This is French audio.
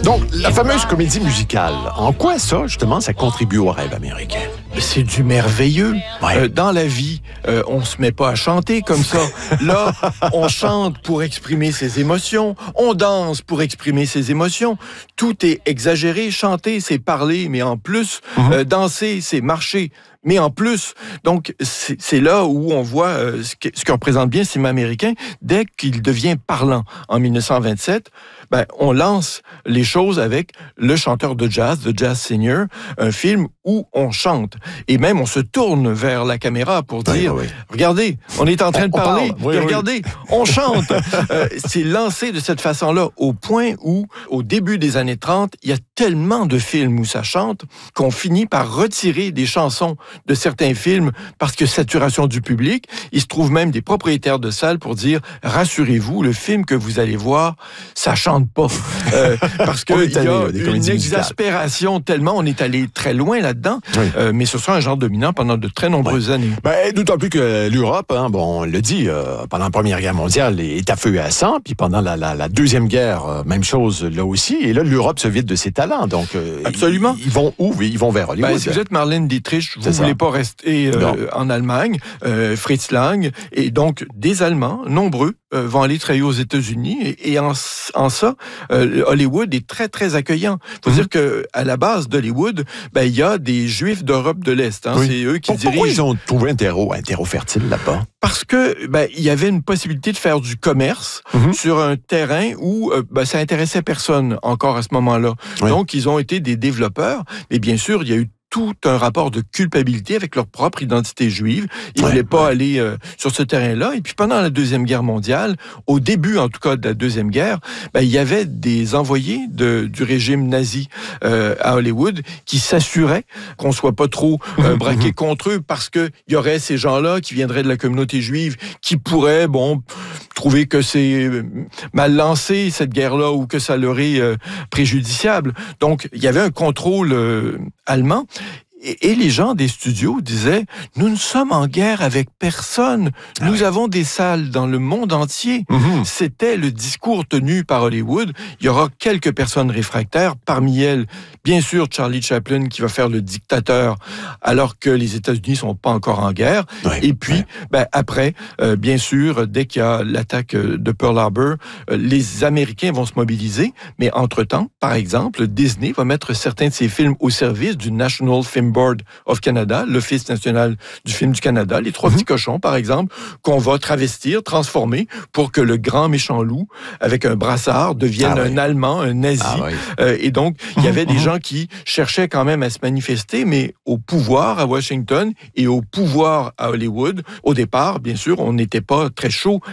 Donc, la fameuse comédie musicale, en quoi ça, justement, ça contribue au rêve américain? C'est du merveilleux. Ouais. Dans la vie, on se met pas à chanter comme ça. Là, on chante pour exprimer ses émotions, on danse pour exprimer ses émotions. Tout est exagéré. Chanter, c'est parler, mais en plus, danser, c'est marcher. Mais en plus, donc, c'est là où on voit ce que représente bien le cinéma américain. Dès qu'il devient parlant en 1927, on lance les choses avec Le chanteur de jazz, The Jazz Singer, un film où on chante. Et même, on se tourne vers la caméra pour dire, regardez, on est en train de parler, et regardez, on chante. C'est lancé de cette façon-là, au point où, au début des années 30, il y a tellement de films où ça chante qu'on finit par retirer des chansons de certains films parce que saturation du public. Il se trouve même des propriétaires de salles pour dire, rassurez-vous, le film que vous allez voir, ça chante pas. Parce qu'il y a une exaspération tellement, on est allé très loin là-dedans, mais ce sera un genre dominant pendant de très nombreuses années. D'autant plus que l'Europe, on le dit, pendant la Première Guerre mondiale, est à feu et à sang, puis pendant la Deuxième Guerre, même chose là aussi, et là, l'Europe se vide de ses talents, donc absolument. Ils vont où? Ils vont vers Hollywood. Si vous êtes Marlène Dietrich, vous ne voulez pas rester en Allemagne, Fritz Lang, et donc des Allemands, nombreux, vont aller travailler aux États-Unis, et en ça, Hollywood est très, très accueillant. Il faut dire qu'à la base d'Hollywood, il y a des Juifs d'Europe de l'Est. C'est eux qui dirigent. Pourquoi ils ont trouvé un terreau fertile là-bas? Parce que il y avait une possibilité de faire du commerce sur un terrain où ça intéressait personne encore à ce moment-là. Donc, ils ont été des développeurs, mais bien sûr, il y a eu tout un rapport de culpabilité avec leur propre identité juive. Ils ne voulaient pas aller sur ce terrain-là. Et puis pendant la Deuxième Guerre mondiale, au début en tout cas de la Deuxième Guerre, il y avait des envoyés du régime nazi à Hollywood qui s'assuraient qu'on ne soit pas trop braqué contre eux parce qu'il y aurait ces gens-là qui viendraient de la communauté juive qui pourraient, trouver que c'est mal lancé cette guerre-là ou que ça leur est préjudiciable. Donc, il y avait un contrôle allemand. Et les gens des studios disaient, nous ne sommes en guerre avec personne. Nous avons des salles dans le monde entier. C'était le discours tenu par Hollywood. Il y aura quelques personnes réfractaires. Parmi elles, bien sûr, Charlie Chaplin qui va faire le dictateur alors que les États-Unis ne sont pas encore en guerre. Et puis, après, bien sûr, dès qu'il y a l'attaque de Pearl Harbor, les Américains vont se mobiliser. Mais entre-temps, par exemple, Disney va mettre certains de ses films au service du National Film Board of Canada, l'Office national du film du Canada, les Trois petits cochons, par exemple, qu'on va travestir, transformer pour que le grand méchant loup, avec un brassard, devienne un Allemand, un nazi. Et donc, il y avait des gens qui cherchaient quand même à se manifester, mais au pouvoir à Washington et au pouvoir à Hollywood, au départ, bien sûr, on n'était pas très chaud